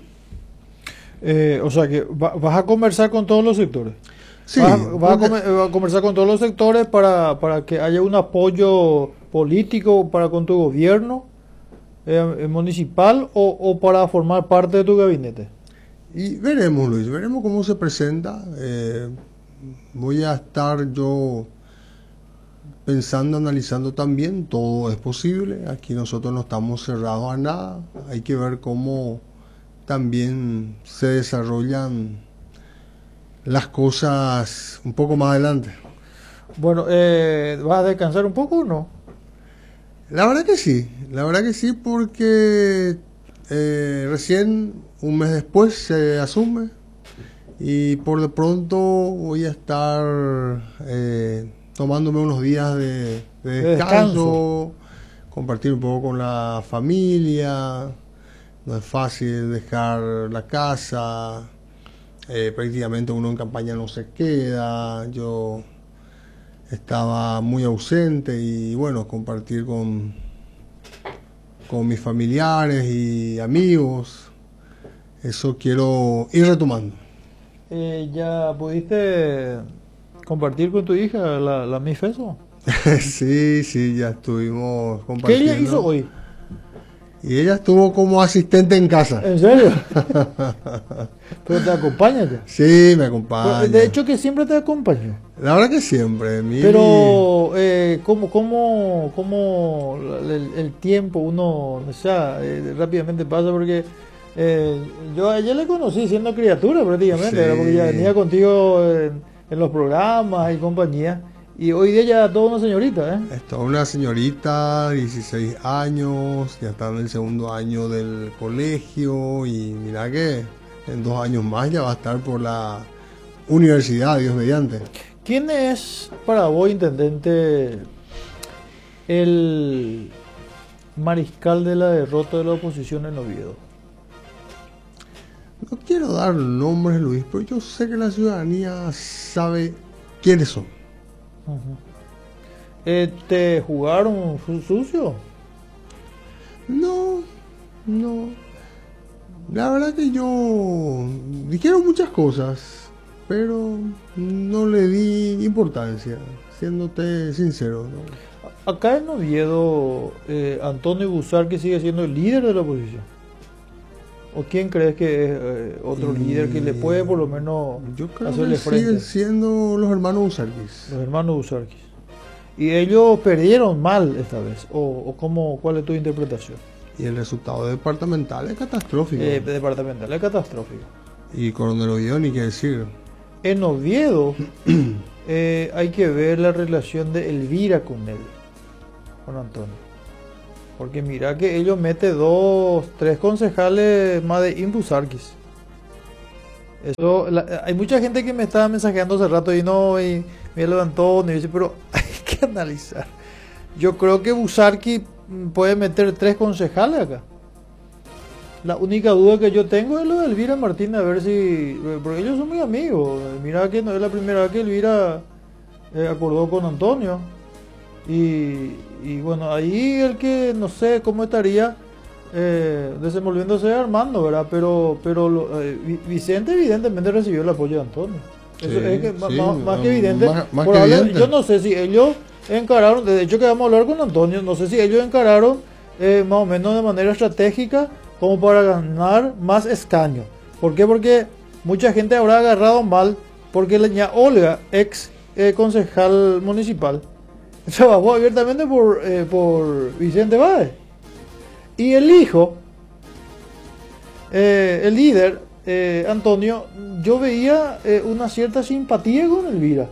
Eh, o sea que va- vas a conversar con todos los sectores. Sí, vas, a- vas a, porque- come- eh, vas a conversar con todos los sectores para, para que haya un apoyo político para con tu gobierno eh, eh, municipal o, o para formar parte de tu gabinete. Y veremos, Luis, veremos cómo se presenta. Eh, voy a estar yo pensando, analizando también, todo es posible. Aquí nosotros no estamos cerrados a nada. Hay que ver cómo también se desarrollan las cosas un poco más adelante. Bueno, eh, ¿vas a descansar un poco o no? La verdad que sí, la verdad que sí, porque eh, recién un mes después se asume y por de pronto voy a estar eh, tomándome unos días de, de De descanso, descanso. compartir un poco con la familia. No es fácil dejar la casa, eh, prácticamente uno en campaña no se queda. Yo estaba muy ausente y bueno, compartir con, con mis familiares y amigos, eso quiero ir retomando. Eh, ¿ya pudiste compartir con tu hija la, la Miss Feso? Sí, sí, ya estuvimos ¿Qué compartiendo. ella hizo hoy? Y ella estuvo como asistente en casa. ¿En serio? Pero te acompaña ya. Sí, me acompaña. Pues, de hecho que siempre te acompaño. La verdad que siempre. Mimi, Pero, eh, ¿cómo, cómo, cómo el, el tiempo uno, o sea, eh, rápidamente pasa? Porque eh, yo a ella le conocí siendo criatura prácticamente, Sí. ¿verdad? Porque ya venía contigo en, en los programas y compañía. Y hoy día ya toda una señorita, ¿eh? es toda una señorita, dieciséis años, ya está en el segundo año del colegio y mira que en dos años más ya va a estar por la universidad, Dios mediante. ¿Quién es para vos, intendente, el mariscal de la derrota de la oposición en Oviedo? No quiero dar nombres, Luis, pero yo sé que la ciudadanía sabe quiénes son. Ujú. Eh, ¿Te jugaron su- sucio? No, no. La verdad que yo dijeron muchas cosas, pero no le di importancia, siéndote sincero, ¿no? Acá en Oviedo, eh, Antonio Busarque sigue siendo el líder de la oposición. ¿O quién crees que es eh, otro Y líder que le puede por lo menos Yo creo hacerle que siguen frente? siendo los hermanos Usarquis. Los hermanos Busarquis. Y ellos perdieron mal esta vez. ¿O, o cómo, cuál es tu interpretación? Y el resultado departamental es catastrófico. Eh, departamental, es catastrófico. Y Coronel Oviedo ni qué decir. En Oviedo eh, hay que ver la relación de Elvira con él, con Antonio. Porque mira que ellos meten dos, tres concejales más de Impusarquis. Eso, la- hay mucha gente que me estaba mensajeando hace rato y no, y me levantó y dice, pero hay que analizar. Yo creo que Busarqui mm, puede meter tres concejales acá. La única duda que yo tengo es lo de Elvira Martínez, a ver si, porque ellos son muy amigos. Mira que no es la primera vez que Elvira eh, acordó con Antonio. Y, y bueno, ahí el que no sé cómo estaría eh, desenvolviéndose Armando, ¿verdad? Pero, pero lo- eh, Vi- Vicente evidentemente recibió el apoyo de Antonio. Eso Sí, es que, ma- sí, ma- más, que um, evidente. más- más que Probable- evidente. Yo no sé si ellos encararon, de hecho que vamos a hablar con Antonio, no sé si ellos encararon eh, más o menos de manera estratégica como para ganar más escaños. ¿Por qué? Porque mucha gente habrá agarrado mal porque la ña Olga, ex eh, concejal municipal, trabajó abiertamente por, eh, por Vicente Báez. Y el hijo, eh, el líder, eh, Antonio, yo veía eh, una cierta simpatía con Elvira.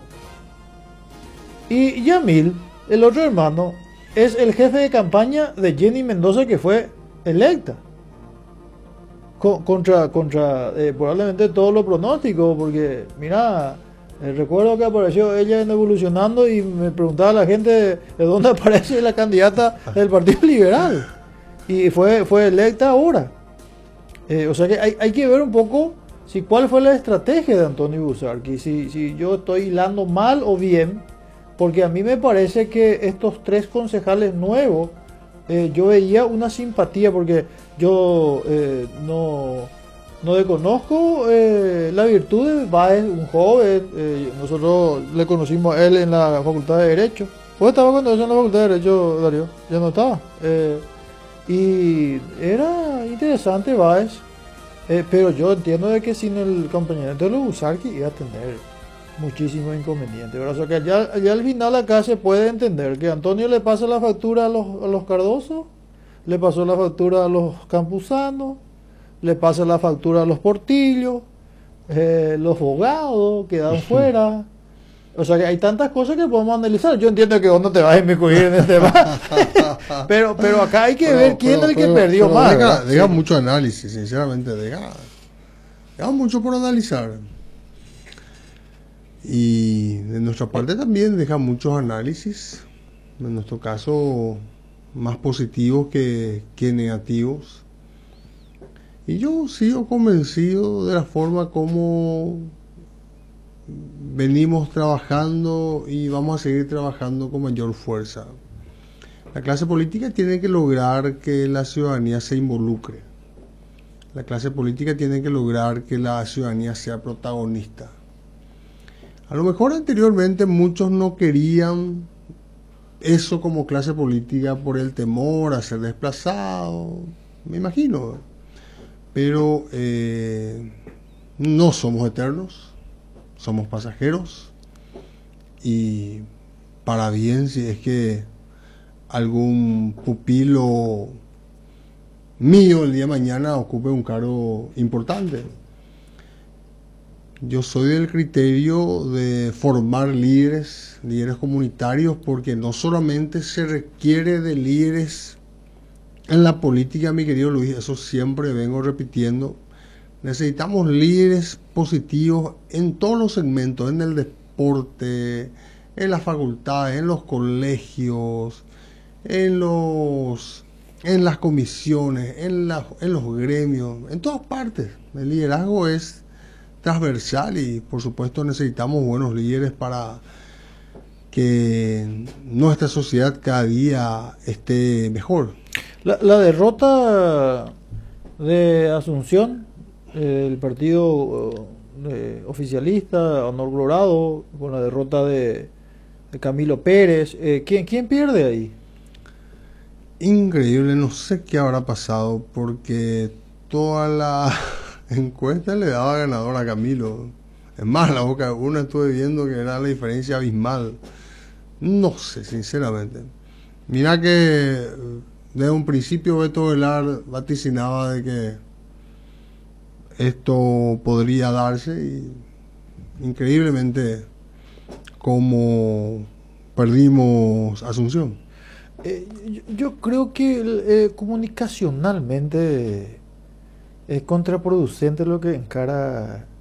Y Yamil, el otro hermano, es el jefe de campaña de Jenny Mendoza que fue electa. Co- contra contra eh, probablemente todos los pronósticos, porque mira, eh, recuerdo que apareció ella en Evolucionando y me preguntaba la gente de dónde aparece la candidata del Partido Liberal y fue fue electa ahora. Eh, o sea que hay, hay que ver un poco si cuál fue la estrategia de Antonio Busarqui, si, si yo estoy hilando mal o bien, porque a mí me parece que estos tres concejales nuevos, eh, yo veía una simpatía, porque yo eh, no, no desconozco eh, la virtud de Báez, un joven, eh, nosotros le conocimos a él en la Facultad de Derecho. ¿Vos estabas cuando eso en la Facultad de Derecho, Darío? Ya no estaba. Eh, y era interesante Báez, eh, pero yo entiendo de que sin el acompañamiento de los Busarqui iba a tener muchísimos inconvenientes, ¿verdad? O sea que ya, ya al final acá se puede entender que Antonio le pasa la factura a los, a los Cardoso, le pasó la factura a los Campusanos, le pasa la factura a los Portillos, eh, los abogados quedan fuera. O sea que hay tantas cosas que podemos analizar. Yo entiendo que vos no te vas a inmiscuir en este tema. pero, pero acá hay que Pero- ver quién pero- es el que pero- perdió pero más. Deja, ¿verdad? deja Sí. mucho análisis, sinceramente, deja, deja mucho por analizar. Y de nuestra parte también deja muchos análisis, en nuestro caso más positivos que, que negativos. Y yo sigo convencido de la forma como venimos trabajando y vamos a seguir trabajando con mayor fuerza. La clase política tiene que lograr que la ciudadanía se involucre. La clase política tiene que lograr que la ciudadanía sea protagonista. A lo mejor anteriormente muchos no querían eso como clase política por el temor a ser desplazado, me imagino. Pero eh, no somos eternos, somos pasajeros y para bien si es que algún pupilo mío el día de mañana ocupe un cargo importante. Yo soy del criterio de formar líderes, líderes comunitarios, porque no solamente se requiere de líderes en la política, mi querido Luis, eso siempre vengo repitiendo. Necesitamos líderes positivos en todos los segmentos, en el deporte, en las facultades, en los colegios, en los en las comisiones, en, la, en los gremios, en todas partes. El liderazgo es transversal y por supuesto necesitamos buenos líderes para que nuestra sociedad cada día esté mejor. La, la derrota de Asunción, eh, el partido eh, oficialista, Honor Colorado, con la derrota de, de Camilo Pérez, eh, ¿quién, ¿quién pierde ahí? Increíble, no sé qué habrá pasado porque toda la encuesta le daba ganador a Camilo. Es más, la boca de una estuve viendo que era la diferencia abismal. No sé, sinceramente. Mira que desde un principio Beto Velar vaticinaba de que esto podría darse y increíblemente como perdimos Asunción. Eh, yo, yo creo que eh, comunicacionalmente es contraproducente lo que encara